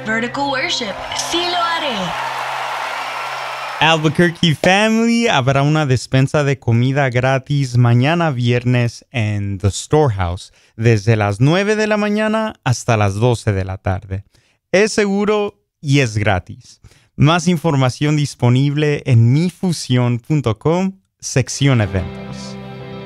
Vertical worship. Sí lo haré. Albuquerque Family, habrá una despensa de comida gratis mañana viernes en The Storehouse, desde las 9 de la mañana hasta las 12 de la tarde. Es seguro y es gratis. Más información disponible en mifusión.com, sección eventos.